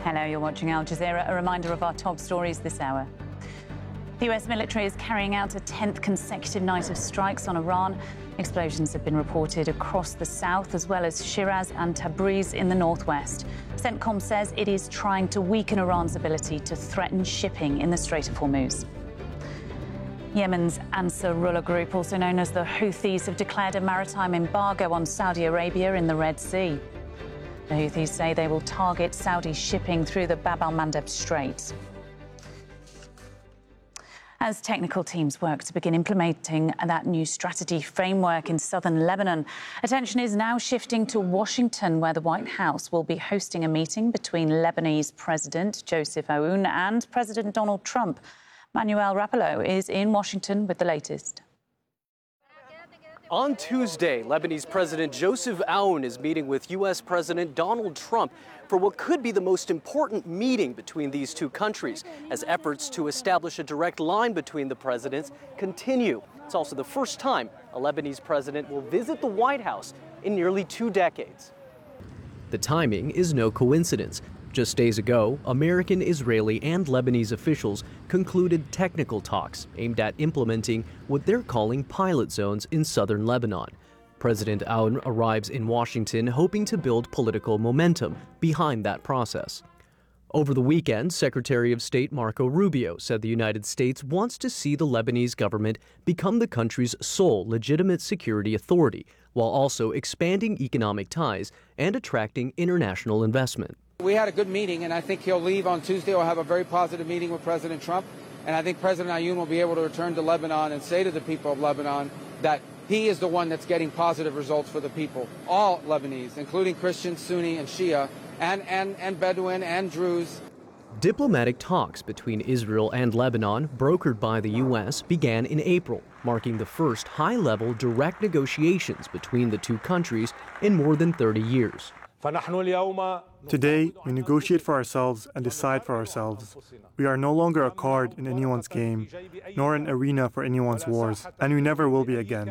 Hello, you're watching Al Jazeera. A reminder of our top stories this hour. The US military is carrying out a 10th consecutive night of strikes on Iran. Explosions have been reported across the south, as well as Shiraz and Tabriz in the northwest. CENTCOM says it is trying to weaken Iran's ability to threaten shipping in the Strait of Hormuz. Yemen's Ansarullah group, also known as the Houthis, have declared a maritime embargo on Saudi Arabia in the Red Sea. The Houthis say they will target Saudi shipping through the Bab al-Mandeb Strait. As technical teams work to begin implementing that new strategy framework in southern Lebanon, attention is now shifting to Washington, where the White House will be hosting a meeting between Lebanese President Joseph Aoun and President Donald Trump. Manuel Rapallo is in Washington with the latest. On Tuesday, Lebanese President Joseph Aoun is meeting with U.S. President Donald Trump for what could be the most important meeting between these two countries, as efforts to establish a direct line between the presidents continue. It's also the first time a Lebanese president will visit the White House in nearly 2 decades. The timing is no coincidence. Just days ago, American, Israeli, and Lebanese officials concluded technical talks aimed at implementing what they're calling pilot zones in southern Lebanon. President Aoun arrives in Washington hoping to build political momentum behind that process. Over the weekend, Secretary of State Marco Rubio said the United States wants to see the Lebanese government become the country's sole legitimate security authority, while also expanding economic ties and attracting international investment. We had a good meeting, and I think he'll leave on Tuesday. We'll have a very positive meeting with President Trump, and I think President Aoun will be able to return to Lebanon and say to the people of Lebanon that he is the one that's getting positive results for the people, all Lebanese, including Christian, Sunni, and Shia, and Bedouin and Druze. Diplomatic talks between Israel and Lebanon, brokered by the U.S., began in April, marking the first high-level direct negotiations between the two countries in more than 30 years. Today, we negotiate for ourselves and decide for ourselves. We are no longer a card in anyone's game, nor an arena for anyone's wars, and we never will be again.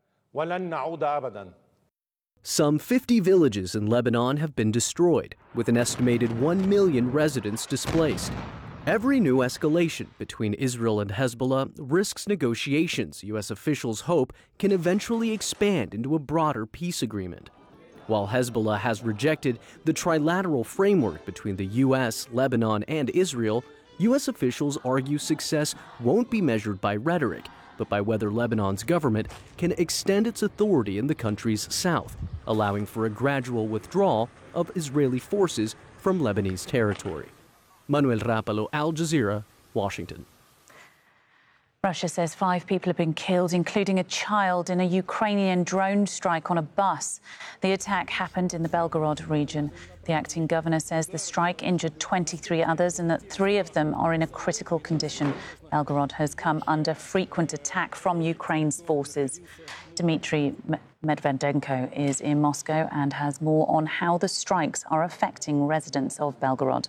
Some 50 villages in Lebanon have been destroyed, with an estimated 1 million residents displaced. Every new escalation between Israel and Hezbollah risks negotiations U.S. officials hope can eventually expand into a broader peace agreement. While Hezbollah has rejected the trilateral framework between the U.S., Lebanon, and Israel, U.S. officials argue success won't be measured by rhetoric, but by whether Lebanon's government can extend its authority in the country's south, allowing for a gradual withdrawal of Israeli forces from Lebanese territory. Manuel Rapallo, Al Jazeera, Washington. Russia says 5 people have been killed, including a child, in a Ukrainian drone strike on a bus. The attack happened in the Belgorod region. The acting governor says the strike injured 23 others and that 3 of them are in a critical condition. Belgorod has come under frequent attack from Ukraine's forces. Dmitry Medvedenko is in Moscow and has more on how the strikes are affecting residents of Belgorod.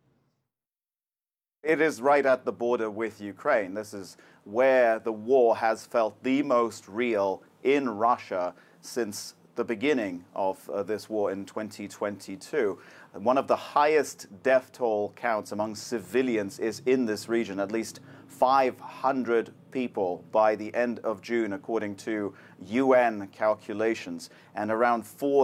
It is right at the border with Ukraine. This is where the war has felt the most real in Russia since the beginning of this war in 2022. One of the highest death toll counts among civilians is in this region, at least 500 people by the end of June, according to UN calculations, and around 4